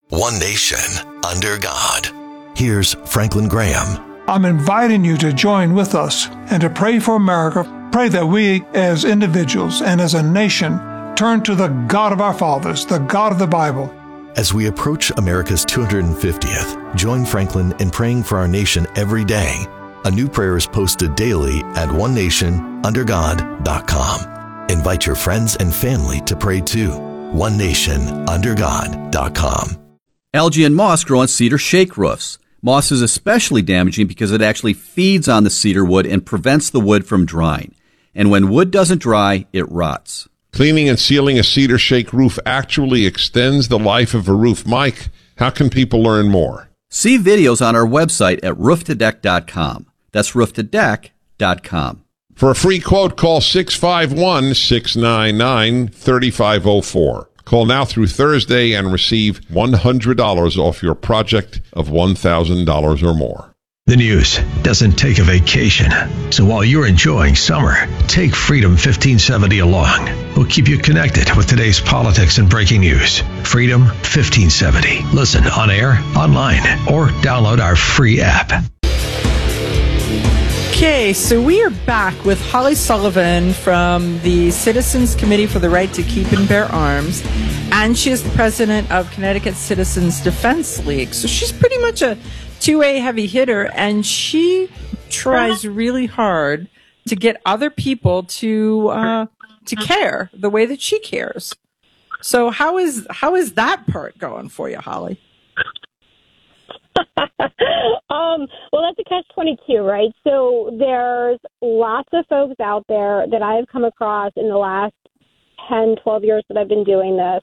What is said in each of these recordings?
One nation, under God. Here's Franklin Graham. I'm inviting you to join with us and to pray for America. Pray that we, as individuals and as a nation, turn to the God of our fathers, the God of the Bible. As we approach America's 250th, join Franklin in praying for our nation every day. A new prayer is posted daily at onenationundergod.com. Invite your friends and family to pray too. onenationundergod.com. Algae and moss grow on cedar shake roofs. Moss is especially damaging because it actually feeds on the cedar wood and prevents the wood from drying. And when wood doesn't dry, it rots. Cleaning and sealing a cedar shake roof actually extends the life of a roof. Mike, how can people learn more? See videos on our website at rooftodeck.com. That's rooftodeck.com. For a free quote, call 651-699-3504. Call now through Thursday and receive $100 off your project of $1,000 or more. The news doesn't take a vacation. So while you're enjoying summer, take Freedom 1570 along. We'll keep you connected with today's politics and breaking news. Freedom 1570. Listen on air, online, or download our free app. Okay, so we are back with Holly Sullivan from the Citizens Committee for the Right to Keep and Bear Arms, and she is the president of Connecticut Citizens Defense League. So she's pretty much a 2A heavy hitter, and she tries really hard to get other people to care the way that she cares. So how is that part going for you, Holly? Well, that's a catch-22, right? So there's lots of folks out there that I've come across in the last 10, 12 years that I've been doing this,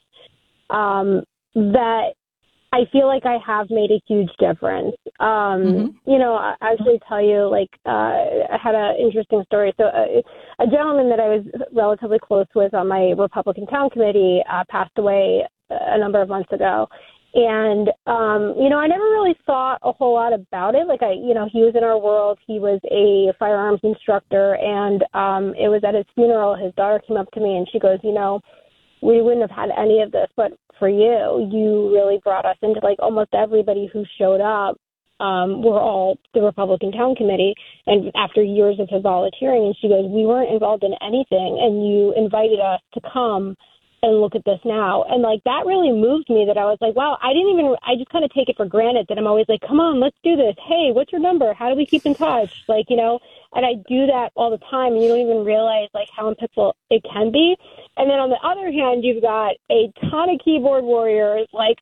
that I feel like I have made a huge difference. You know, I actually tell you, like, I had an interesting story. So a gentleman that I was relatively close with on my Republican town committee passed away a number of months ago. And, you know, I never really thought a whole lot about it. Like, he was in our world. He was a firearms instructor. And it was at his funeral. His daughter came up to me and she goes, you know, we wouldn't have had any of this, but for you, you really brought us into, like, almost everybody who showed up were all the Republican town committee. And after years of his volunteering, and she goes, we weren't involved in anything, and you invited us to come and look at this now. And, like, that really moved me, that I was like, wow, I just kind of take it for granted that I'm always like, come on, let's do this. Hey, what's your number? How do we keep in touch? Like, you know, and I do that all the time, and you don't even realize, like, how impactful it can be. And then on the other hand, you've got a ton of keyboard warriors, like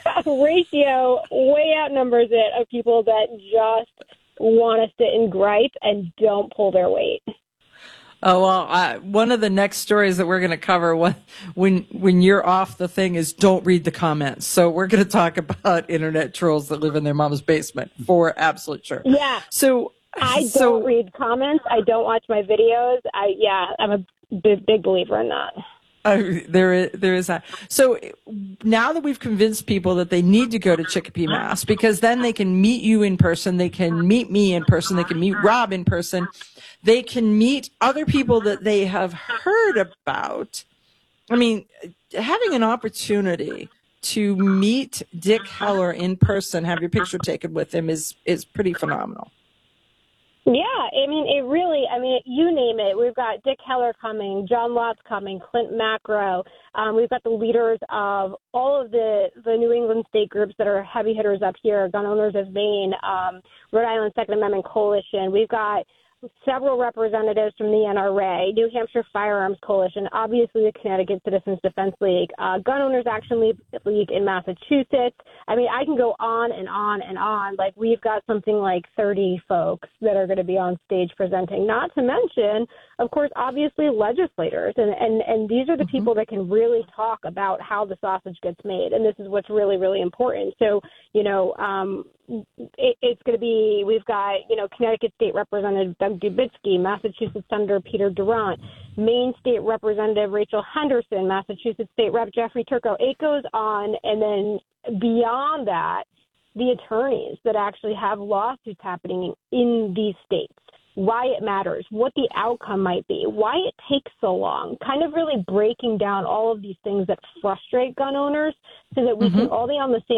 ratio way outnumbers it, of people that just want to sit and gripe and don't pull their weight. Oh, well, one of the next stories that we're going to cover when you're off the thing is don't read the comments. So we're going to talk about internet trolls that live in their mom's basement for absolute sure. Yeah. So I don't read comments. I don't watch my videos. I'm a big believer in that. There is that. So now that we've convinced people that they need to go to Chicopee, Mass, because then they can meet you in person, they can meet me in person, they can meet Rob in person, they can meet other people that they have heard about. I mean, having an opportunity to meet Dick Heller in person, have your picture taken with him is pretty phenomenal. Yeah, I mean, you name it. We've got Dick Heller coming, John Lott's coming, Clint Macro. We've got the leaders of all of the New England state groups that are heavy hitters up here, Gun Owners of Maine, Rhode Island Second Amendment Coalition. We've got several representatives from the NRA, New Hampshire Firearms Coalition, obviously the Connecticut Citizens Defense League, Gun Owners Action League in Massachusetts. I mean, I can go on and on and on. Like, we've got something like 30 folks that are going to be on stage presenting, not to mention, of course, obviously legislators. And these are the people that can really talk about how the sausage gets made. And this is what's really, really important. So, you know, it's going to be, we've got, you know, Connecticut State Representative Doug Dubitsky, Massachusetts Senator Peter Durant, Maine State Representative Rachel Henderson, Massachusetts State Rep Jeffrey Turco. It goes on, and then beyond that, the attorneys that actually have lawsuits happening in these states, why it matters, what the outcome might be, why it takes so long, kind of really breaking down all of these things that frustrate gun owners so that we can all be on the same